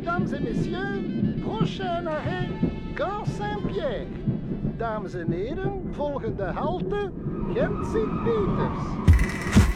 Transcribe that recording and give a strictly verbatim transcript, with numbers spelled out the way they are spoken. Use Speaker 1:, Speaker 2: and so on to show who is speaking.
Speaker 1: Mesdames et messieurs, prochain arrêt, Gare Saint-Pierre. Dames en heren, volgende halte, Gent Sint-Peters.